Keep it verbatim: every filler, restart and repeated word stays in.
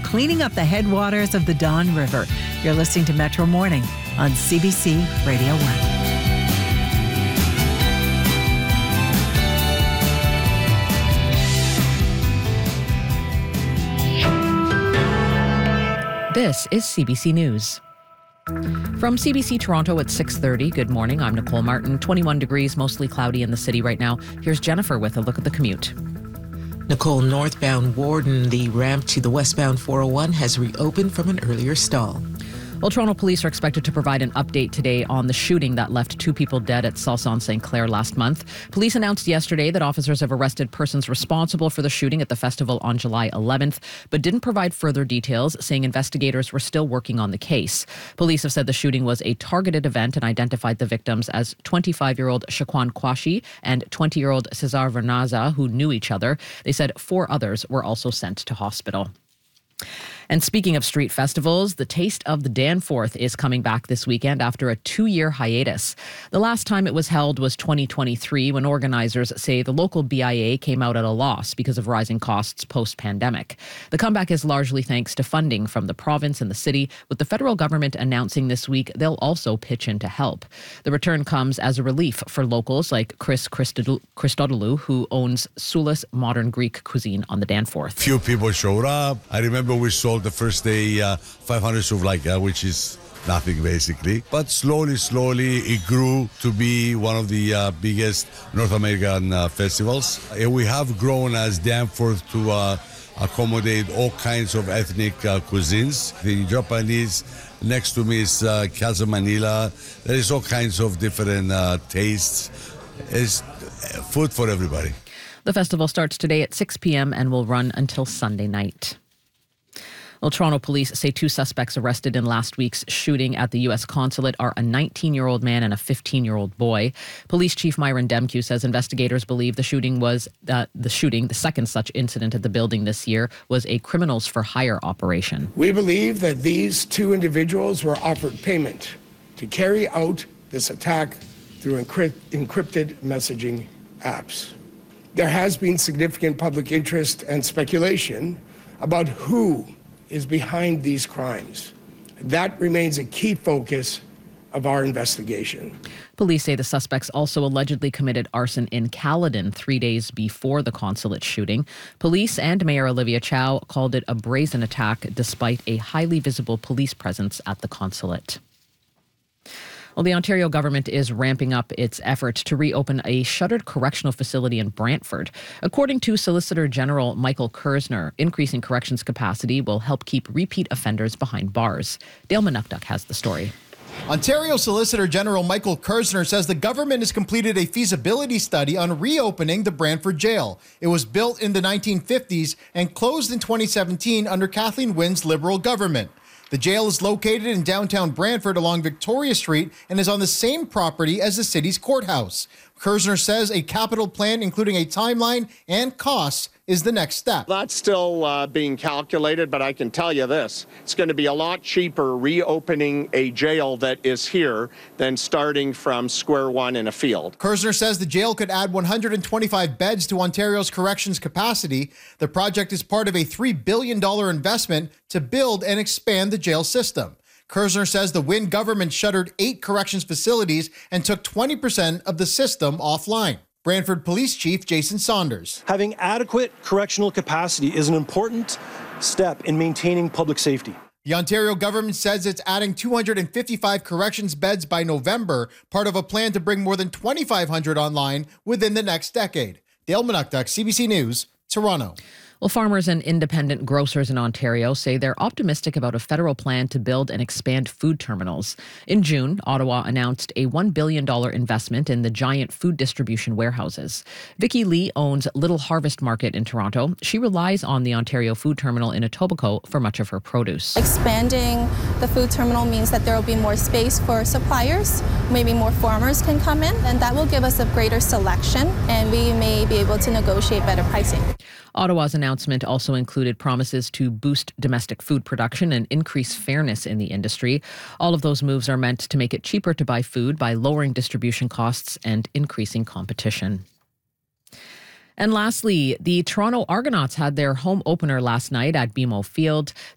cleaning up the headwaters of the Don River. You're listening to Metro Morning on C B C Radio one. This is C B C News. From C B C Toronto at six thirty, good morning. I'm Nicole Martin. twenty-one degrees, mostly cloudy in the city right now. Here's Jennifer with a look at the commute. Nicole, northbound Warden, the ramp to the westbound four oh one has reopened from an earlier stall. Well, Toronto police are expected to provide an update today on the shooting that left two people dead at Salsa Saint Clair last month. Police announced yesterday that officers have arrested persons responsible for the shooting at the festival on July eleventh, but didn't provide further details, saying investigators were still working on the case. Police have said the shooting was a targeted event and identified the victims as twenty-five-year-old Shaquan Kwashi and twenty-year-old Cesar Vernaza, who knew each other. They said four others were also sent to hospital. And speaking of street festivals, the Taste of the Danforth is coming back this weekend after a two-year hiatus. The last time it was held was twenty twenty-three, when organizers say the local B I A came out at a loss because of rising costs post-pandemic. The comeback is largely thanks to funding from the province and the city, with the federal government announcing this week they'll also pitch in to help. The return comes as a relief for locals like Chris Christodou- Christodoulou, who owns Soulis Modern Greek Cuisine on the Danforth. Few people showed up. I remember we sold the first day uh, five hundred souvlaki, which is nothing basically. But slowly, slowly it grew to be one of the uh, biggest North American uh, festivals. And we have grown as Danforth to uh, accommodate all kinds of ethnic uh, cuisines. The Japanese, next to me is uh, Casa Manila. There is all kinds of different uh, tastes. It's food for everybody. The festival starts today at six p.m. and will run until Sunday night. Well, Toronto police say two suspects arrested in last week's shooting at the U S consulate are a nineteen-year-old man and a fifteen-year-old boy. Police Chief Myron Demkew says investigators believe the shooting was uh, the shooting, the second such incident at the building this year, was a criminals for hire operation. We believe that these two individuals were offered payment to carry out this attack through encrypt- encrypted messaging apps. There has been significant public interest and speculation about who is behind these crimes. That remains a key focus of our investigation. Police say the suspects also allegedly committed arson in Caledon three days before the consulate shooting. Police and Mayor Olivia Chow called it a brazen attack despite a highly visible police presence at the consulate. Well, the Ontario government is ramping up its efforts to reopen a shuttered correctional facility in Brantford. According to Solicitor General Michael Kersner, increasing corrections capacity will help keep repeat offenders behind bars. Dale Manukduk has the story. Ontario Solicitor General Michael Kersner says the government has completed a feasibility study on reopening the Brantford Jail. It was built in the nineteen fifties and closed in twenty seventeen under Kathleen Wynne's Liberal government. The jail is located in downtown Brantford along Victoria Street and is on the same property as the city's courthouse. Kersner says a capital plan, including a timeline and costs, is the next step. That's still uh, being calculated, but I can tell you this. It's going to be a lot cheaper reopening a jail that is here than starting from square one in a field. Kersner says the jail could add one hundred twenty-five beds to Ontario's corrections capacity. The project is part of a three billion dollars investment to build and expand the jail system. Kersner says the Wynne government shuttered eight corrections facilities and took twenty percent of the system offline. Brantford Police Chief Jason Saunders. Having adequate correctional capacity is an important step in maintaining public safety. The Ontario government says it's adding two hundred fifty-five corrections beds by November, part of a plan to bring more than twenty-five hundred online within the next decade. Dale Manukduk, C B C News, Toronto. Well, farmers and independent grocers in Ontario say they're optimistic about a federal plan to build and expand food terminals. In June, Ottawa announced a one billion dollars investment in the giant food distribution warehouses. Vicky Lee owns Little Harvest Market in Toronto. She relies on the Ontario Food Terminal in Etobicoke for much of her produce. Expanding the food terminal means that there will be more space for suppliers, maybe more farmers can come in, and that will give us a greater selection, and we may be able to negotiate better pricing. Ottawa's announcement also included promises to boost domestic food production and increase fairness in the industry. All of those moves are meant to make it cheaper to buy food by lowering distribution costs and increasing competition. And lastly, the Toronto Argonauts had their home opener last night at B M O Field.